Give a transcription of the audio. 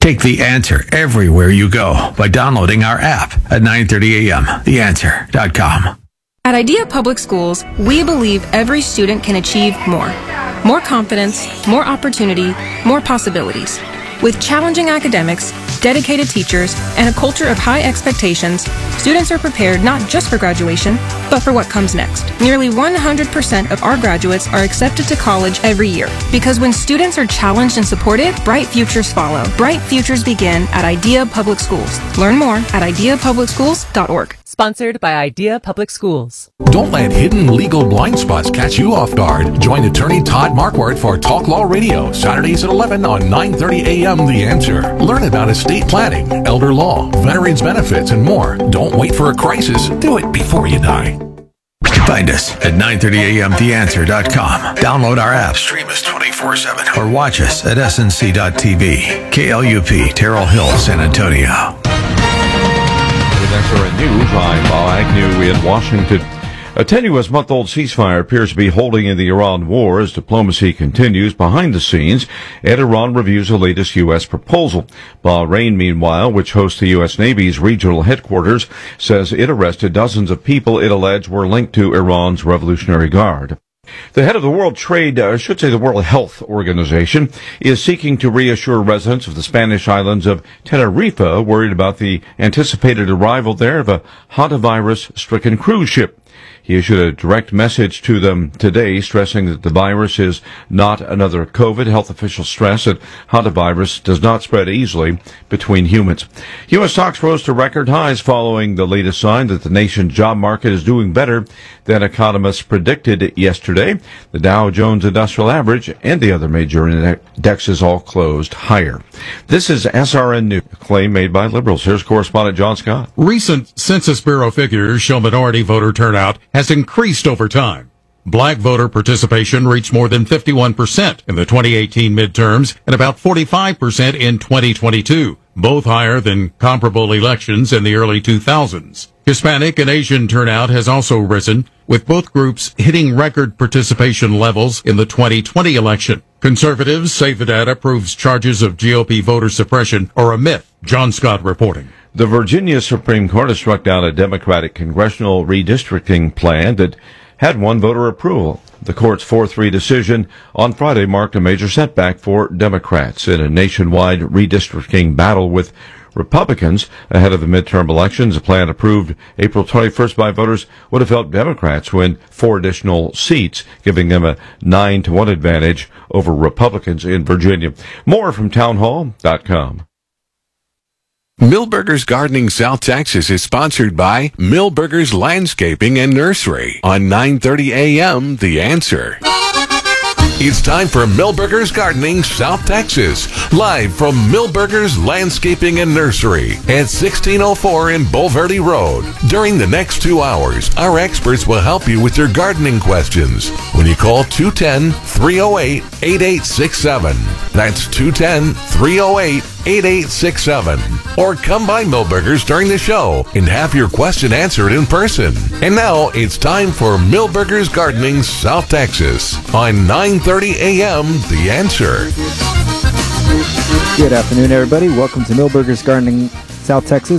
Take The Answer everywhere you go by downloading our app at 9:30 a.m. TheAnswer.com. At Idea Public Schools, we believe every student can achieve more. More confidence, more opportunity, more possibilities. With challenging academics, dedicated teachers, and a culture of high expectations, students are prepared not just for graduation, but for what comes next. Nearly 100% of our graduates are accepted to college every year. Because when students are challenged and supported, bright futures follow. Bright futures begin at Idea Public Schools. Learn more at ideapublicschools.org. Sponsored by Idea Public Schools. Don't let hidden legal blind spots catch you off guard. Join attorney Todd Marquardt for Talk Law Radio, Saturdays at 11 on 9:30 a.m. The Answer. Learn about estate planning, elder law, veterans benefits, and more. Don't wait for a crisis. Do it before you die. Find us at 9:30 a.m. TheAnswer.com. Download our app, stream us 24/7, or watch us at snc.tv. KLUP, Terrell Hill, San Antonio. With SRN News, I'm Bob Agnew in Washington. A tenuous-month-old ceasefire appears to be holding in the Iran war as diplomacy continues behind the scenes, and Iran reviews the latest U.S. proposal. Bahrain, meanwhile, which hosts the U.S. Navy's regional headquarters, says it arrested dozens of people it alleged were linked to Iran's Revolutionary Guard. The head of the the World Health Organization, is seeking to reassure residents of the Spanish islands of Tenerife worried about the anticipated arrival there of a hantavirus-stricken cruise ship. He issued a direct message to them today, stressing that the virus is not another COVID. Health officials stress that hantavirus does not spread easily between humans. U.S. stocks rose to record highs following the latest sign that the nation's job market is doing better than economists predicted yesterday. The Dow Jones Industrial Average and the other major indexes all closed higher. This is SRN News, a claim made by liberals. Here's correspondent John Scott. Recent Census Bureau figures show minority voter turnout has increased over time. Black voter participation reached more than 51% in the 2018 midterms and about 45% in 2022, both higher than comparable elections in the early 2000s. Hispanic and Asian turnout has also risen, with both groups hitting record participation levels in the 2020 election. Conservatives say the data proves charges of GOP voter suppression are a myth. John Scott reporting. The Virginia Supreme Court has struck down a Democratic congressional redistricting plan that had won voter approval. The court's 4-3 decision on Friday marked a major setback for Democrats in a nationwide redistricting battle with Republicans ahead of the midterm elections. A plan approved April 21st by voters would have helped Democrats win 4 additional seats, giving them a 9-1 advantage over Republicans in Virginia. More from townhall.com. Millburgers Gardening South Texas is sponsored by Millburgers Landscaping and Nursery on 9:30 a.m. The Answer. It's time for Millburgers Gardening South Texas, live from Millburgers Landscaping and Nursery at 1604 in Bulverde Road. During the next 2 hours, our experts will help you with your gardening questions when you call 210-308-8867. That's 210-308-8867. Or come by Millburgers during the show and have your question answered in person. And now it's time for Millburgers Gardening South Texas on 9:30 a.m. The Answer. Good afternoon, everybody. Welcome to Millburgers Gardening South Texas.